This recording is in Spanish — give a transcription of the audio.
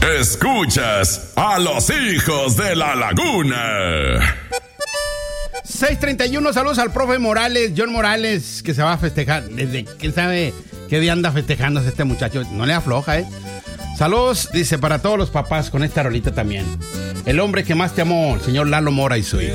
Escuchas a los hijos de la laguna. 6:31, saludos al profe Morales, John Morales, que se va a festejar. Desde quién sabe qué día anda festejándose este muchacho. No le afloja, Saludos, dice, para todos los papás con esta rolita también. El hombre que más te amó, el señor Lalo Mora y su hijo.